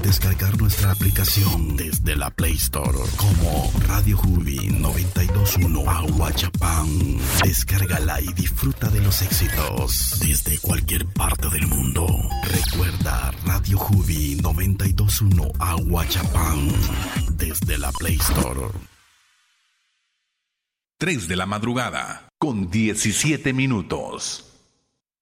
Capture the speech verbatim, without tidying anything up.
descargar nuestra aplicación desde la Play Store como Radio Juvi noventa y dos punto uno Aguachapán. Descárgala y disfruta de los éxitos desde cualquier parte del mundo. Recuerda Radio Juvi noventa y dos punto uno Aguachapán desde la Play Store. tres de la madrugada con diecisiete minutos.